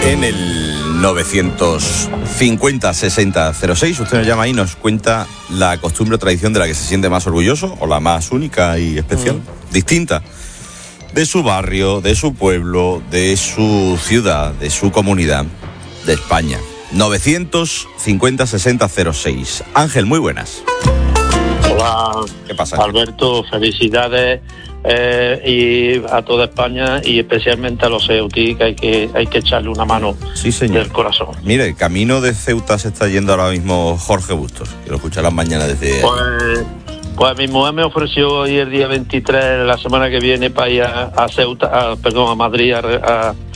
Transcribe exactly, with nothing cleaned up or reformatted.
En el novecientos cincuenta sesenta cero seis, usted nos llama ahí y nos cuenta la costumbre o tradición de la que se siente más orgulloso, o la más única y especial, mm. distinta, de su barrio, de su pueblo, de su ciudad, de su comunidad, de España. novecientos cincuenta sesenta cero seis. Ángel, muy buenas. Hola. ¿Qué pasa? Alberto, felicidades eh, y a toda España y especialmente a los Ceuti, que hay que hay que echarle una mano, sí, señor, del corazón. Mire, el camino de Ceuta se está yendo ahora mismo Jorge Bustos, que lo escucharán mañana desde... Pues, pues mi mujer me ofreció hoy el día veintitrés, la semana que viene, para ir a, a Ceuta, a, perdón, a Madrid, a, a